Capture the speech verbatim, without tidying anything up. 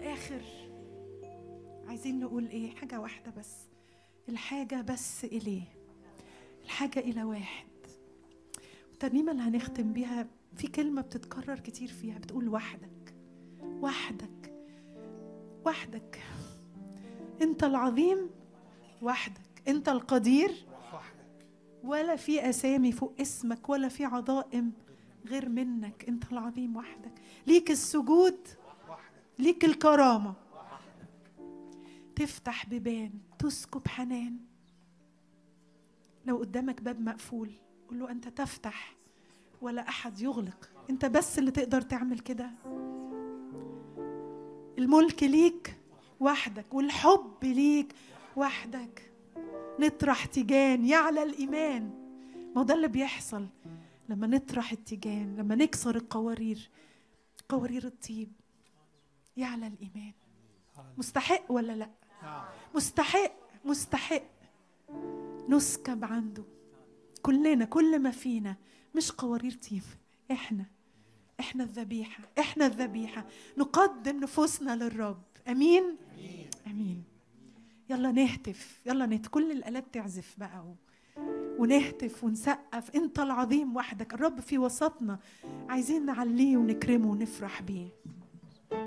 الآخر عايزين نقول إيه؟ حاجة واحدة بس، الحاجة بس إليه، الحاجة إلى واحد. الترنيمة اللي هنختم بيها في كلمة بتتكرر كتير فيها، بتقول وحدك وحدك وحدك، أنت العظيم وحدك، أنت القدير ولا في أسامي فوق اسمك ولا في عظائم غير منك، أنت العظيم وحدك، ليك السجود، ليك الكرامة، تفتح بيبان، تسكب حنان. لو قدامك باب مقفول قل له أنت تفتح ولا أحد يغلق، أنت بس اللي تقدر تعمل كده. الملك ليك وحدك والحب ليك وحدك. نطرح تيجان يعلى الإيمان، ما هو ده اللي بيحصل لما نطرح التيجان، لما نكسر القوارير، قوارير الطيب، يعلى الإيمان. مستحق ولا لا؟ مستحق، مستحق نسكب عنده كلنا، كل ما فينا، مش قوارير طيب، احنا احنا الذبيحة، احنا الذبيحة، نقدم نفوسنا للرب. امين امين, أمين. يلا نهتف، يلا نهتف، كل الآلات تعزف بقى و... ونهتف ونسقف. انت العظيم وحدك، الرب في وسطنا، عايزين نعليه ونكرمه ونفرح بيه.